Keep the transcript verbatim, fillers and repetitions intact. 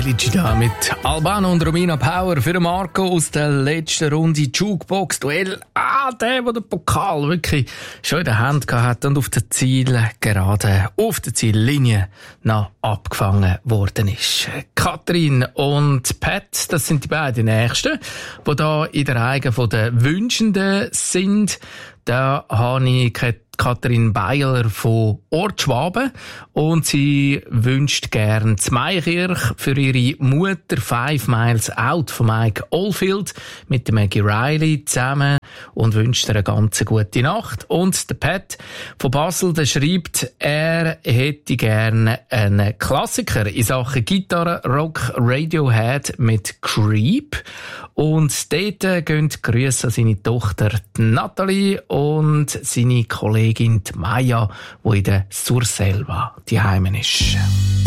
Elici da mit Albano und Romina Power für Marco aus der letzten Runde Jukebox-Duell. Ah, der, der den Pokal wirklich schon in der Hand hatte und auf der Zielgerade, auf der Ziellinie noch abgefangen worden ist. Katrin und Pat, das sind die beiden Nächsten, die da in der Reihe der Wünschenden sind. Da habe ich Katrin Beiler von Ort Schwaben und sie wünscht gern Zweikirch für ihre Mutter Five Miles Out von Mike Oldfield mit der Maggie Riley zusammen und wünscht ihr eine ganz gute Nacht. Und der Pat von Basel, der schreibt, er hätte gerne einen Klassiker in Sachen Gitarre, Rock, Radiohead mit Creep. Und dort gehen Grüße an seine Tochter Nathalie und seine Kollegin Maya, die in der Surselva daheim ist.